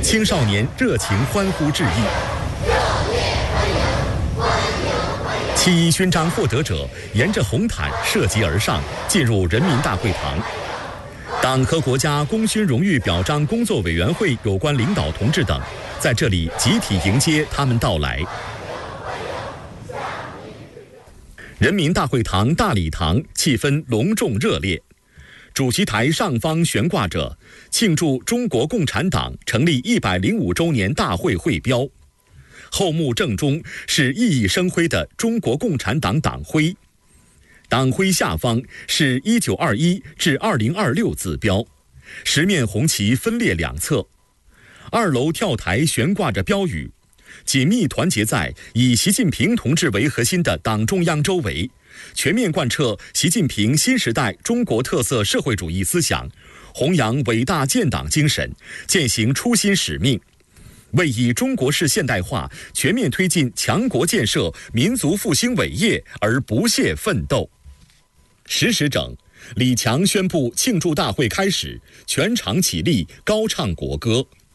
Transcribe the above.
青少年热情欢呼致意。7·1勋章获得者沿着红毯涉级而上，进入人民大会堂。党和国家功勋荣誉表彰工作委员会有关领导同志等，在这里集体迎接他们到来。人民大会堂大礼堂气氛隆重热烈，主席台上方悬挂着庆祝中国共产党成立105周年大会会标，后幕正中是熠熠生辉的中国共产党党徽，党徽下方是1921至2026字标，十面红旗分列两侧。2楼跳台悬挂着标语，紧密团结在以习近平同志为核心的党中央周围，全面贯彻习近平新时代中国特色社会主义思想，弘扬伟大建党精神，践行初心使命，为以中国式现代化全面推进强国建设、民族复兴伟业而不懈奋斗。10时整，李强宣布庆祝大会开始，全场起立高唱国歌。